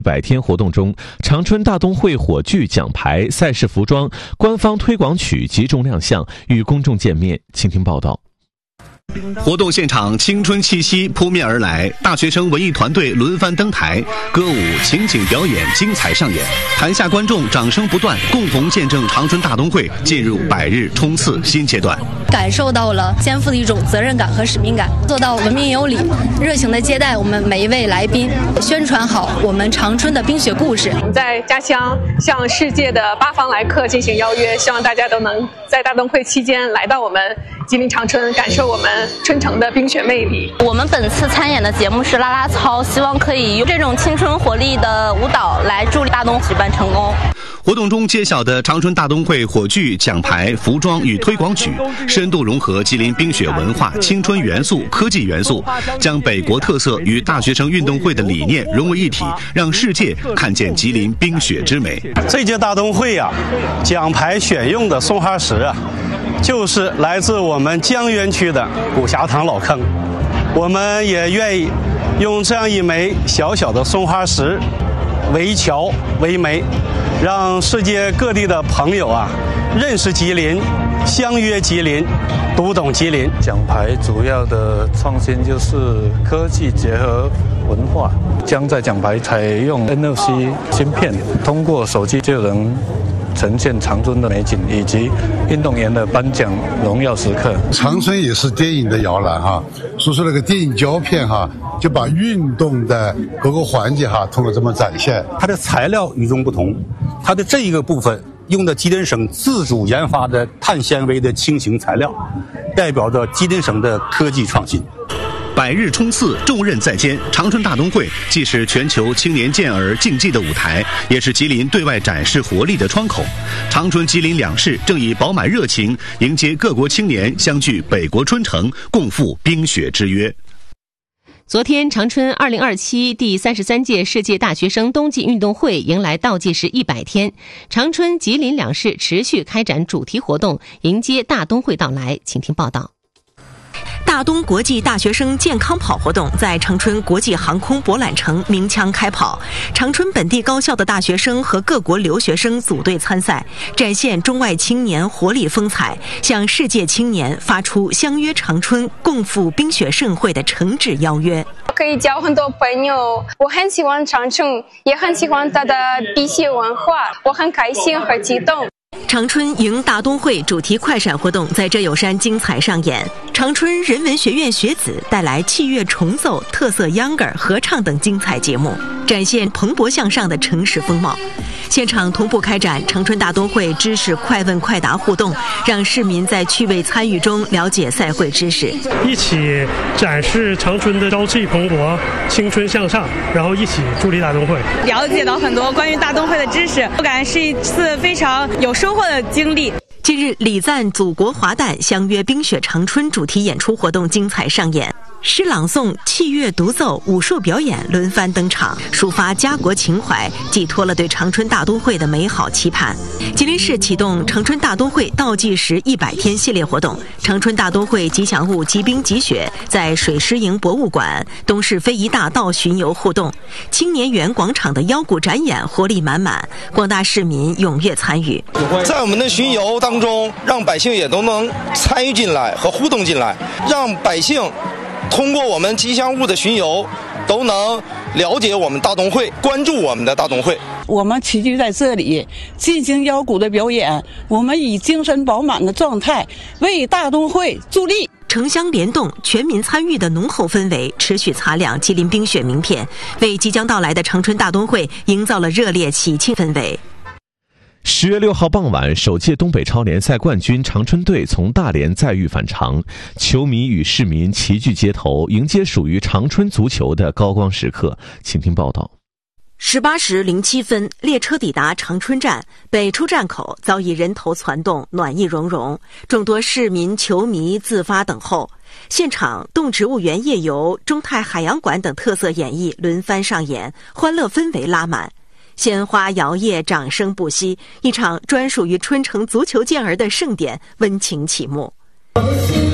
100天活动中，长春大冬会火炬、奖牌、赛事服装、官方推广曲集中亮相，与公众见面。请听报道。 活动现场青春气息扑面而来，大学生文艺团队轮番登台，歌舞、情景表演精彩上演，台下观众掌声不断，共同见证长春大冬会进入100日冲刺新阶段。 感受到了肩负的一种责任感和使命感，做到文明有礼，热情的接待我们每一位来宾，宣传好我们长春的冰雪故事。 我们在家乡向世界的8方来客进行邀约，希望大家都能在大冬会期间来到我们吉林长春，感受我们春城的冰雪魅力。 我们本次参演的节目是啦啦操，希望可以用这种青春活力的舞蹈来助力大冬举办成功。 活动中揭晓的长春大冬会火炬、奖牌、服装与推广曲，深度融合吉林冰雪文化、青春元素、科技元素，将北国特色与大学生运动会的理念融为一体，让世界看见吉林冰雪之美。 这届大冬会奖牌选用的松花石就是来自我们江源区的古霞塘老坑。我们也愿意用这样一枚小小的松花石为桥为媒，让世界各地的朋友认识吉林，相约吉林，读懂吉林。 奖牌主要的创新就是科技结合文化，将在奖牌采用 NFC 芯片，通过手机就能呈现长春的美景以及运动员的颁奖荣耀时刻。 长春也是电影的摇篮所以说那个电影胶片就把运动的各个环节通过这么展现。 它的材料与众不同，它的这一个部分用的吉林省自主研发的碳纤维的轻型材料，代表着吉林省的科技创新。 100日冲刺，重任在肩。长春大冬会既是全球青年健儿竞技的舞台，也是吉林对外展示活力的窗口。长春、吉林两市正以饱满热情迎接各国青年相聚北国春城，共赴冰雪之约。 昨天，长春2027第33届世界大学生冬季运动会迎来倒计时100天，长春、吉林两市持续开展主题活动，迎接大冬会到来。请听报道。 大冬国际大学生健康跑活动在长春国际航空博览城鸣枪开跑，长春本地高校的大学生和各国留学生组队参赛，展现中外青年活力风采，向世界青年发出相约长春共赴冰雪盛会的诚挚邀约。 可以交很多朋友，我很喜欢长春，也很喜欢它的冰雪文化，我很开心和激动。 长春迎大冬会主题快闪活动在浙友山精彩上演，长春人文学院学子带来器乐重奏、特色秧歌、合唱等精彩节目，展现蓬勃向上的城市风貌。现场同步开展长春大冬会知识快问快答互动，让市民在趣味参与中了解赛会知识， 一起展示长春的朝气蓬勃、青春向上，然后一起助力大冬会， 了解到很多关于大冬会的知识，我感觉是一次非常有收获的经历。 近日，礼赞祖国华诞相约冰雪长春主题演出活动精彩上演，诗朗诵、器乐独奏、武术表演轮番登场，抒发家国情怀，寄托了对长春大冬会的美好期盼。吉林市启动长春大冬会倒计时100天系列活动，长春大冬会吉祥物吉冰吉雪在水师营博物馆、东市非遗大道巡游互动，青年园广场的腰鼓展演活力满满，广大市民踊跃参与。 在我们的巡游当中，让百姓也都能参与进来和互动进来，让百姓通过我们吉祥物的巡游都能了解我们大冬会，关注我们的大冬会。 我们齐聚在这里进行腰鼓的表演，我们以精神饱满的状态为大冬会助力。 城乡联动、全民参与的浓厚氛围持续擦亮吉林冰雪名片，为即将到来的长春大冬会营造了热烈喜庆氛围。 10月6号傍晚，首届东北超联赛冠军长春队从大连载誉返场，球迷与市民齐聚街头，迎接属于长春足球的高光时刻。请听报道。 18时07分，列车抵达长春站，北出站口早已人头攒动，暖意融融，众多市民球迷自发等候。现场动植物园夜游、中泰海洋馆等特色演绎轮番上演，欢乐氛围拉满。鲜花摇曳，掌声不息，一场专属于春城足球健儿的盛典温情启幕。